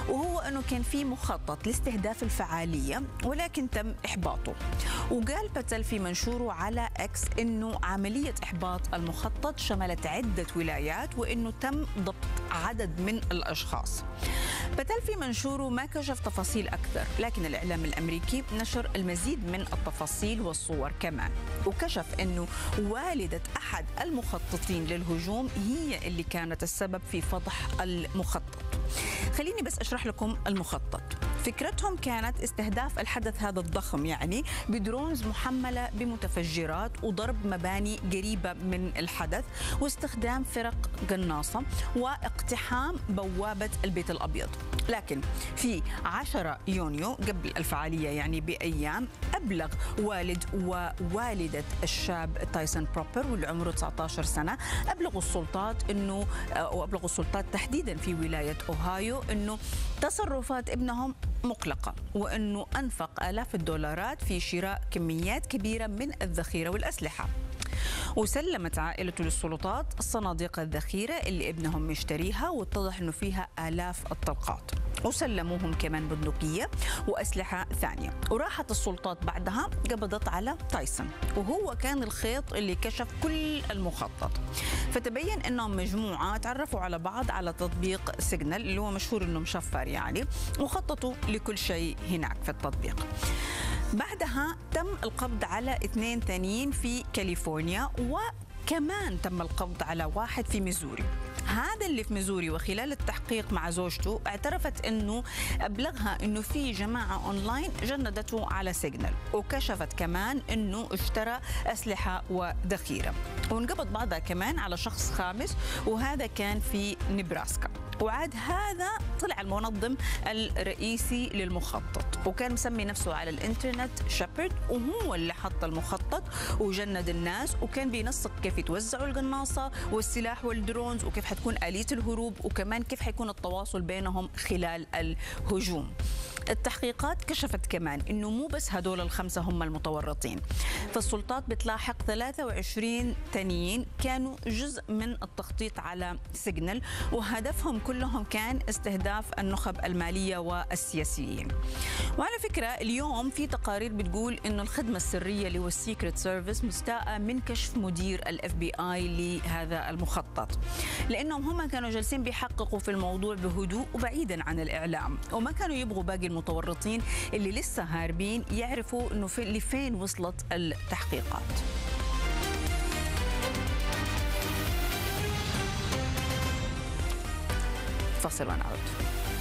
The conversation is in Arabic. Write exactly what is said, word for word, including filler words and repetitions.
وهو أنه كان في مخطط لاستهداف الفعالية ولكن تم إحباطه. وقال باتل في منشوره على إكس أنه عملية إحباط المخطط شملت عدة ولايات وأنه تم ضبط عدد من الأشخاص. باتل في منشوره ما كشف تفاصيل أكثر، لكن الإعلام الأمريكي نشر المزيد من التفاصيل والصور كمان، وكشف أنه والدة أحد المخططين للهجوم هي اللي كانت السبب في فضح المخطط. خليني بس أشرح لكم المخطط. فكرتهم كانت استهداف الحدث هذا الضخم يعني بدرونز محملة بمتفجرات وضرب مباني قريبة من الحدث واستخدام فرق قناصة واقتحام بوابة البيت الأبيض. لكن في عشرة يونيو قبل الفعالية يعني بأيام أبلغ والد ووالدة الشاب تايسون بروبر واللي عمره تسعة عشر سنة أبلغوا السلطات أنه وأبلغوا السلطات تحديدا في ولاية أوهايو أنه تصرفات ابنهم مقلقة وأنه أنفق آلاف الدولارات في شراء كميات كبيرة من الذخيرة والأسلحة. وسلمت عائلته للسلطات الصناديق الذخيرة اللي ابنهم مشتريها واتضح أنه فيها آلاف الطلقات، وسلموهم كمان بندقية وأسلحة ثانية. وراحت السلطات بعدها قبضت على تايسون وهو كان الخيط اللي كشف كل المخطط. فتبين أنهم مجموعة تعرفوا على بعض على تطبيق سيجنال اللي هو مشهور أنه مشفر يعني، وخططوا لكل شيء هناك في التطبيق. بعدها تم القبض على اثنين ثانيين في كاليفورنيا، وكمان تم القبض على واحد في ميزوري. هذا اللي في ميزوري وخلال التحقيق مع زوجته اعترفت انه ابلغها انه في جماعه اونلاين جندته على سيجنال، وكشفت كمان انه اشترى اسلحه وذخيره. وانقبض بعدها كمان على شخص خامس وهذا كان في نبراسكا. وعاد هذا طلع المنظم الرئيسي للمخطط وكان مسمي نفسه على الانترنت شيبرد، وهو اللي حط المخطط وجند الناس وكان بينسق كيف يتوزعوا القناصة والسلاح والدرونز وكيف حتكون آلية الهروب وكمان كيف حيكون التواصل بينهم خلال الهجوم. التحقيقات كشفت كمان انه مو بس هدول الخمسه هم المتورطين، فالسلطات بتلاحق ثلاثة وعشرين ثانيين كانوا جزء من التخطيط على سيجنال، وهدفهم كلهم كان استهداف النخب الماليه والسياسيين. وعلى فكره اليوم في تقارير بتقول انه الخدمه السريه اللي هو السيكريت سيرفيس مستاء من كشف مدير الاف بي اي لهذا المخطط، لانهم هم كانوا جالسين بيحققوا في الموضوع بهدوء وبعيدا عن الاعلام، وما كانوا يبغوا باقي المتورطين اللي لسه هاربين يعرفوا انه في لفين وصلت التحقيقات. فاصل ونعود.